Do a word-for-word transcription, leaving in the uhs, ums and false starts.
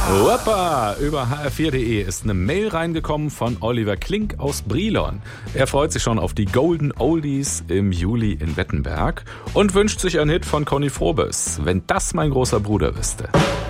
Hoppa! Über h r vier punkt de ist eine Mail reingekommen von Oliver Klink aus Brilon. Er freut sich schon auf die Golden Oldies im Juli in Wettenberg und wünscht sich einen Hit von Conny Frobes. Wenn das mein großer Bruder wüsste.